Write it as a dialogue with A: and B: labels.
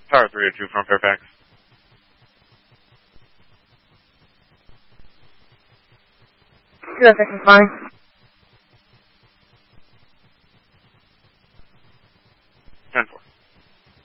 A: Tower 302 from Fairfax.
B: Yeah, this is fine.